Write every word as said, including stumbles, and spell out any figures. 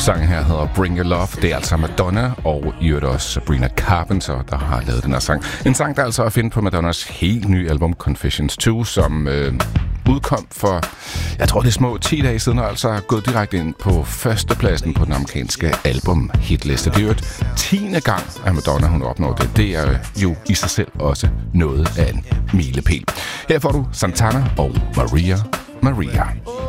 Sangen her hedder Bring Your Love. Det er altså Madonna og i øvrigt også Sabrina Carpenter, der har lavet den her sang. En sang, der altså er at finde på Madonnas helt nye album Confessions to, som øh, udkom for, jeg tror det er små ti dage siden, og altså er gået direkte ind på førstepladsen på den amerikanske album-hitliste. Det er jo et tiende gang, at Madonna hun opnår det. Det er jo i sig selv også noget af en milepæl. Her får du Santana og Maria Maria.